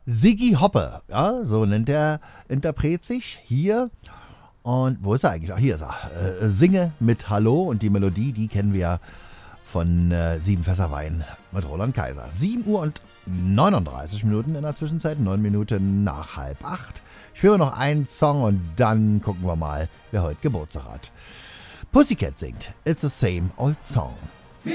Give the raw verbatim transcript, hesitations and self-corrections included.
Ziggy Hoppe, ja, so nennt der Interpret sich hier. Und wo ist er eigentlich? Ach, hier ist er. Äh, Singe mit Hallo und die Melodie, die kennen wir von äh, Sieben Fässer Wein mit Roland Kaiser. sieben Uhr und neununddreißig Minuten in der Zwischenzeit, neun Minuten nach halb acht. Ich spiele noch einen Song und dann gucken wir mal, wer heute Geburtstag hat. Pussycat singt It's the Same Old Song.